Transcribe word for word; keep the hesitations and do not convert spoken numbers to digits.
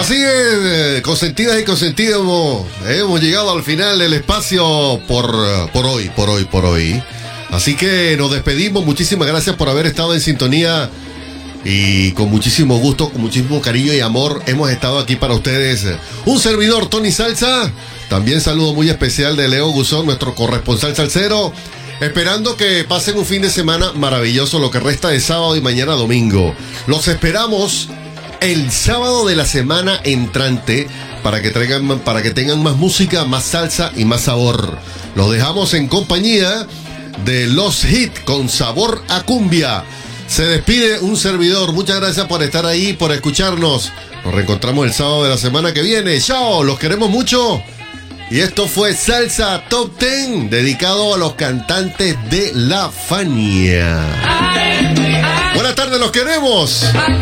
Así es, consentidas y consentidos, hemos, hemos llegado al final del espacio por, por hoy, por hoy, por hoy. Así que nos despedimos, muchísimas gracias por haber estado en sintonía y con muchísimo gusto, con muchísimo cariño y amor hemos estado aquí para ustedes. Un servidor, Tony Salsa, también saludo muy especial de Leo Guzón, nuestro corresponsal salsero, esperando que pasen un fin de semana maravilloso, lo que resta de sábado y mañana domingo. Los esperamos el sábado de la semana entrante para que traigan, para que tengan más música, más salsa y más sabor. Los dejamos en compañía de Los Hits con sabor a cumbia. Se despide un servidor. Muchas gracias por estar ahí, por escucharnos. Nos reencontramos el sábado de la semana que viene. Chao, los queremos mucho. Y esto fue Salsa Top diez, dedicado a los cantantes de la Fania. Buenas tardes, los queremos.